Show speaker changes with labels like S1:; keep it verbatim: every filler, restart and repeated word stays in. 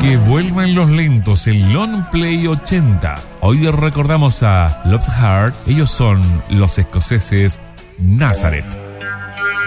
S1: Que vuelvan los lentos, el Long Play ochenta. Hoy recordamos a Love Heart. Ellos son los escoceses Nazareth.